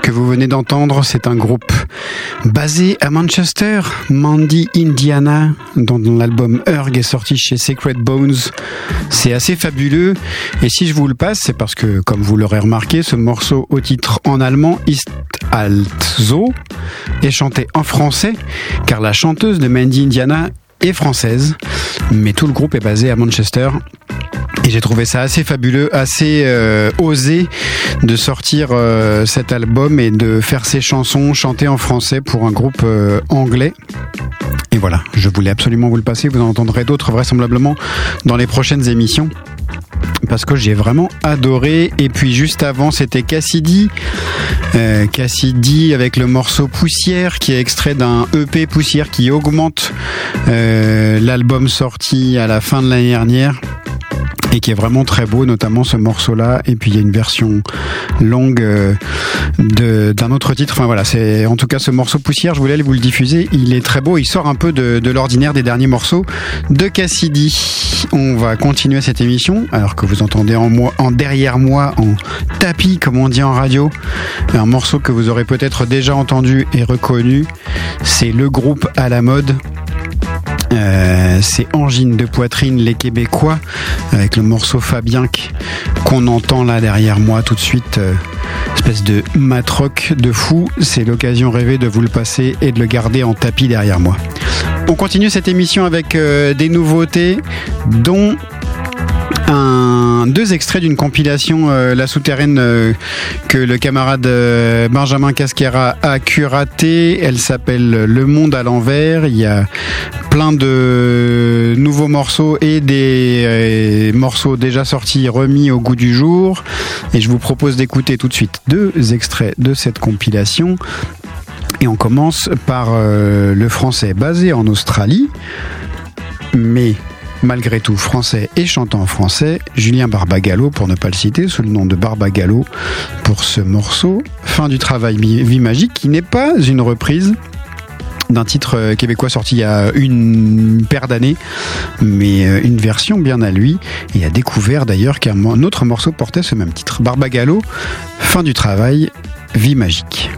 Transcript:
que vous venez d'entendre, c'est un groupe basé à Manchester, Mandy, Indiana, dont l'album Urg est sorti chez Sacred Bones. C'est assez fabuleux, et si je vous le passe, c'est parce que, comme vous l'aurez remarqué, ce morceau au titre en allemand, Ist Also, est chanté en français, car la chanteuse de Mandy, Indiana est française, mais tout le groupe est basé à Manchester. Et j'ai trouvé ça assez fabuleux, assez osé de sortir cet album et de faire ces chansons chantées en français pour un groupe anglais. Et voilà, je voulais absolument vous le passer. Vous en entendrez d'autres vraisemblablement dans les prochaines émissions, parce que j'ai vraiment adoré. Et puis juste avant, c'était Cassidy. Cassidy avec le morceau Poussière, qui est extrait d'un EP Poussière qui augmente l'album sorti à la fin de l'année dernière, et qui est vraiment très beau, notamment ce morceau-là. Et puis il y a une version longue d'un autre titre. Enfin voilà, c'est en tout cas ce morceau Poussière, je voulais aller vous le diffuser. Il est très beau, il sort un peu de l'ordinaire des derniers morceaux de Cassidy. On va continuer cette émission, alors que vous entendez en derrière moi, en tapis, comme on dit en radio, un morceau que vous aurez peut-être déjà entendu et reconnu. C'est le groupe à la mode. C'est Angine de poitrine, les Québécois, avec le morceau Fabienque qu'on entend là derrière moi tout de suite. Espèce de matrock de fou. C'est l'occasion rêvée de vous le passer et de le garder en tapis derrière moi. On continue cette émission avec des nouveautés, dont deux extraits d'une compilation La Souterraine que le camarade Benjamin Casquera a curaté. Elle s'appelle Le Monde à l'envers. Il y a plein de nouveaux morceaux et des morceaux déjà sortis remis au goût du jour. Et je vous propose d'écouter tout de suite deux extraits de cette compilation. Et on commence par le français basé en Australie, mais malgré tout français et chantant en français, Julien Barbagallo, pour ne pas le citer, sous le nom de Barbagallo, pour ce morceau Fin du travail, vie magique, qui n'est pas une reprise d'un titre québécois sorti il y a une paire d'années, mais une version bien à lui, et a découvert d'ailleurs qu'un autre morceau portait ce même titre. Barbagallo, Fin du travail, vie magique.